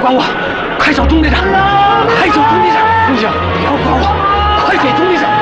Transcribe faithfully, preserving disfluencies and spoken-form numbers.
管我，快找钟队长！快找钟队长！不行，不要管我，快给钟队长！